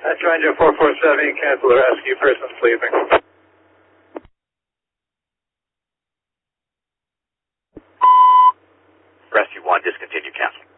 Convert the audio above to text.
Ranger 447, cancel the rescue, person sleeping. Rescue 1, discontinue, cancel.